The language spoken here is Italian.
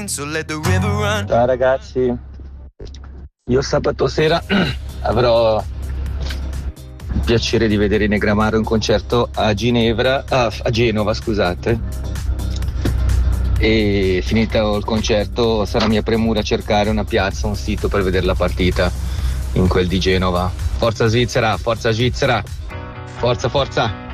Ciao ragazzi, io sabato sera avrò il piacere di vedere i Negramaro in concerto a Genova, scusate. E finito il concerto sarà mia premura cercare una piazza, un sito per vedere la partita in quel di Genova. Forza Svizzera, forza Svizzera, forza forza!